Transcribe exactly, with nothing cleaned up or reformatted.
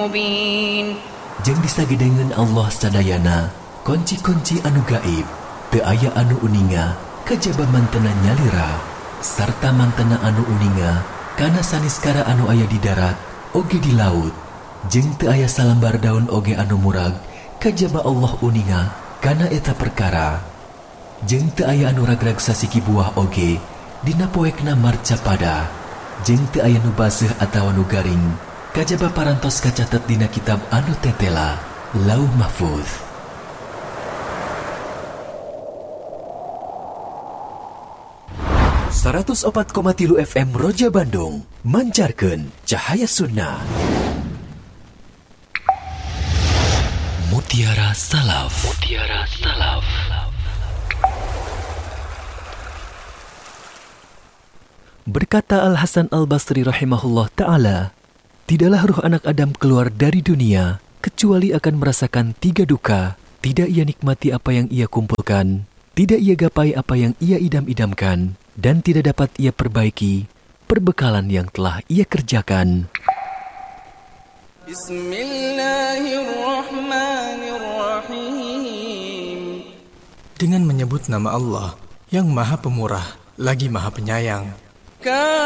مبين. Jeung disagedengeun Allah sadayana kunci-kunci anu gaib teu aya anu uninga kajaba mantena nyalira sarta mantena anu uninga kana saniskara anu aya di darat oge di laut jeung teu aya salambar daun oge anu murag kajaba Allah uninga kana eta perkara jeung teu aya anu ragrag sasiki buah oge dina poekna marca pada jeung teu aya nu baseuh atawa nu garing kajaba parantos kacatet dina kitab anu tetela Lauh Mahfuz. seratus opat koma tilu F M Roja Bandung mancarkeun cahaya sunnah. Mutiara Salaf. Mutiara Salaf. Berkata Al-Hasan Al-Basri rahimahullah ta'ala, tidaklah ruh anak Adam keluar dari dunia, kecuali akan merasakan tiga duka. Tidak ia nikmati apa yang ia kumpulkan, tidak ia gapai apa yang ia idam-idamkan, dan tidak dapat ia perbaiki perbekalan yang telah ia kerjakan. Bismillahirrahmanirrahim. Dengan menyebut nama Allah yang Maha Pemurah lagi Maha Penyayang.